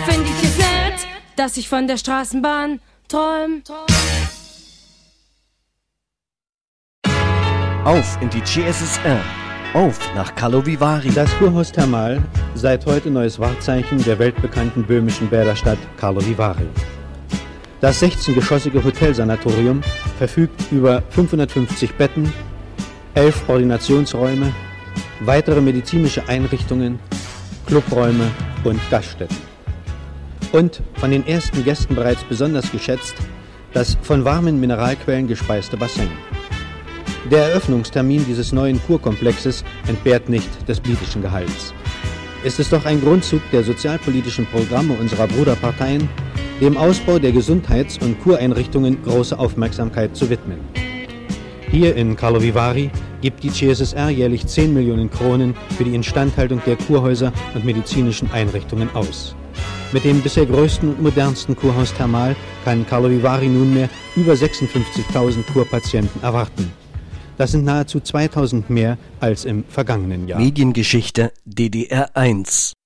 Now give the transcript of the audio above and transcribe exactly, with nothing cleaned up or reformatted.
find ich es nett, dass ich von der Straßenbahn träum. Auf in die C S S R. Auf nach Karlovy Vary. Das Kurhaus Thermal, seit heute neues Wahrzeichen der weltbekannten böhmischen Bäderstadt Karlovy Vary. Das sechzehngeschossige Hotelsanatorium verfügt über fünfhundertfünfzig Betten, elf Ordinationsräume, weitere medizinische Einrichtungen, Clubräume und Gaststätten. Und von den ersten Gästen bereits besonders geschätzt, das von warmen Mineralquellen gespeiste Bassin. Der Eröffnungstermin dieses neuen Kurkomplexes entbehrt nicht des biblischen Gehalts. Ist es doch ein Grundzug der sozialpolitischen Programme unserer Bruderparteien, dem Ausbau der Gesundheits- und Kureinrichtungen große Aufmerksamkeit zu widmen. Hier in Karlovy Vary gibt die C S S R jährlich zehn Millionen Kronen für die Instandhaltung der Kurhäuser und medizinischen Einrichtungen aus. Mit dem bisher größten und modernsten Kurhaus Thermal kann Karlovy Vary nunmehr über sechsundfünfzigtausend Kurpatienten erwarten. Das sind nahezu zweitausend mehr als im vergangenen Jahr. Mediengeschichte D D R eins